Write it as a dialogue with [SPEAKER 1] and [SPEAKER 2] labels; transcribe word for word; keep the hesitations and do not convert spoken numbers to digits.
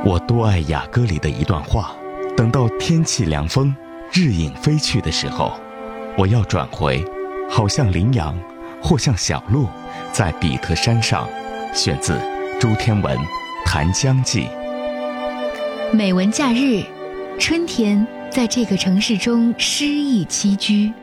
[SPEAKER 1] 我多爱雅歌里的一段话：等到天气凉风，日影飞去的时候，我要转回，好像羚羊，或像小鹿，在比特山上。选自朱天文《檀香记》。
[SPEAKER 2] 美文假日，春天在这个城市中诗意栖居。